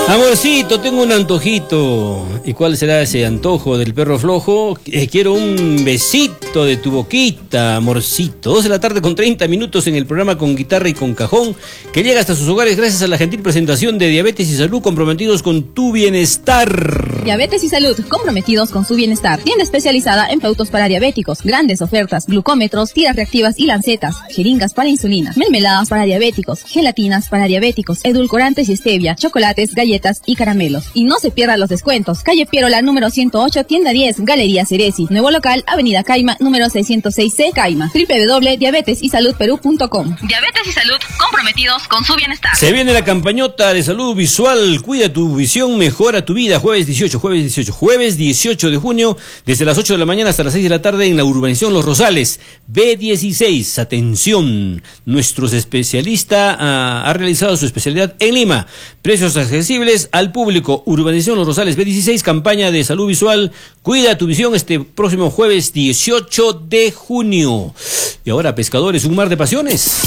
Amorcito, tengo un antojito. ¿Y cuál será ese antojo del perro flojo? Quiero un besito de tu boquita, amorcito. 2 de la tarde con 30 minutos en el programa Con Guitarra y con Cajón, que llega hasta sus hogares gracias a la gentil presentación de Diabetes y Salud, comprometidos con tu bienestar. Diabetes y Salud, comprometidos con su bienestar. Tienda especializada en productos para diabéticos. Grandes ofertas: glucómetros, tiras reactivas y lancetas, jeringas para insulina, mermeladas para diabéticos, gelatinas para diabéticos, edulcorantes y stevia, chocolates, galletas y caramelos. Y no se pierdan los descuentos. Calle Pierola, número 108, tienda 10, Galería Ceresi. Nuevo local, Avenida Caima, número 606C, Caima. www.diabetesysalud.com. Diabetes y Salud, comprometidos con su bienestar. Se viene la campañota de salud visual. Cuida tu visión, mejora tu vida. Jueves 18 de junio, desde las 8 de la mañana hasta las 6 de la tarde en la urbanización Los Rosales. B16, atención. Nuestro especialista ha realizado su especialidad en Lima. Precios accesibles al público. Urbanización Los Rosales, B16, campaña de salud visual. Cuida tu visión este próximo jueves 18 de junio. Y ahora, pescadores, un mar de pasiones.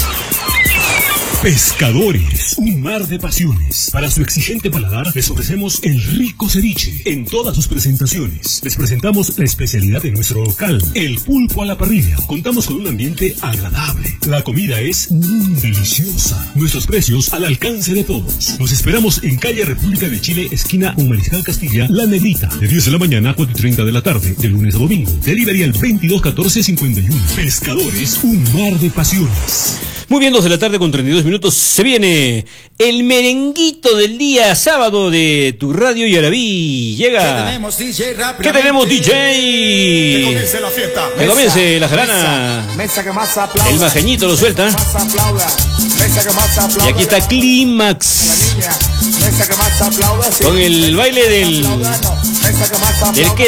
Pescadores, un mar de pasiones. Para su exigente paladar les ofrecemos el rico ceviche en todas sus presentaciones. Les presentamos la especialidad de nuestro local, el pulpo a la parrilla. Contamos con un ambiente agradable. La comida es deliciosa. Nuestros precios al alcance de todos. Los esperamos en calle República de Chile, esquina con Mariscal Castilla, La Negrita, de 10 de la mañana a 4:30 de la tarde, de lunes a domingo. Delivery al 221451. Pescadores, un mar de pasiones. Muy bien, 2 de la tarde con 32 minutos. Se viene el merenguito del día sábado de tu radio Yarabí. Llega. ¿Qué tenemos, DJ? ¿Qué tenemos, DJ? Que comience la fiesta. Que comience la jarana. Mesa que más aplauda. El majeñito lo suelta. Más aplauda. Mesa que más aplauda. Y aquí está Clímax. Mesa que más aplauda. Con el baile del Mesa que más aplauda. que